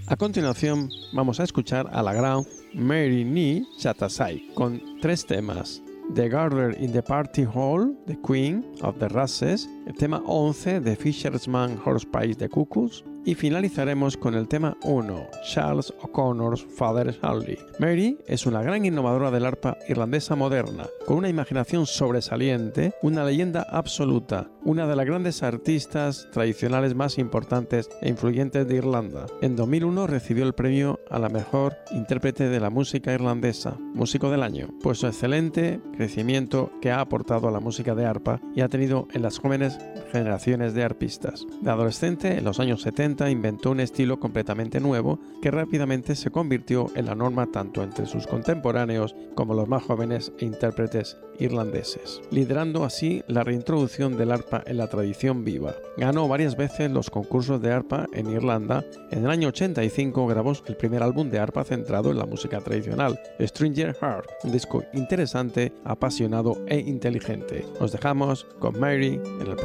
A continuación vamos a escuchar a la gran Mary Ni Chatasai con 3 temas: The Gardener in the Party Hall, The Queen of the Russes, el tema 11 de Fisherman Horsepipe de Cuckoos, y finalizaremos con el tema 1, Charles O'Connor's Father's Hardly. Mary es una gran innovadora del arpa irlandesa moderna, con una imaginación sobresaliente, una leyenda absoluta, una de las grandes artistas tradicionales más importantes e influyentes de Irlanda. En 2001 recibió el premio a la mejor intérprete de la música irlandesa, Músico del Año, por su excelente crecimiento que ha aportado a la música de arpa y ha tenido en las jóvenes generaciones de arpistas. De adolescente, en los años 70, inventó un estilo completamente nuevo que rápidamente se convirtió en la norma tanto entre sus contemporáneos como los más jóvenes e intérpretes irlandeses, liderando así la reintroducción del arpa en la tradición viva. Ganó varias veces los concursos de arpa en Irlanda. En el año 85 grabó el primer álbum de arpa centrado en la música tradicional, Stranger Heart, un disco interesante, apasionado e inteligente. Os dejamos con Mary en el